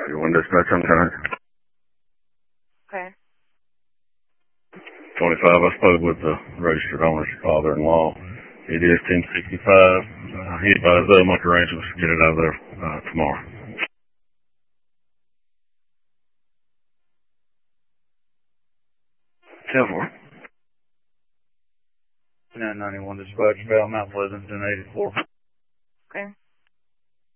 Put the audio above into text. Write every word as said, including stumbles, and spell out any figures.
You want to dispatch on time? Okay. twenty-five, I spoke with the registered owner's father-in-law. It is ten sixty-five. Uh, he advised they'll make arrangements to get it out of there uh, tomorrow. ten four. nine ninety-one dispatch, Bell Mount Pleasant, ten eighty-four. Okay.